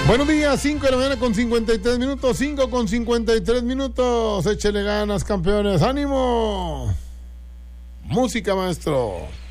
Buenos días, 5 de la mañana con 53 minutos, 5 con 53 minutos. Échele ganas, campeones. ¡Ánimo! Música, maestro.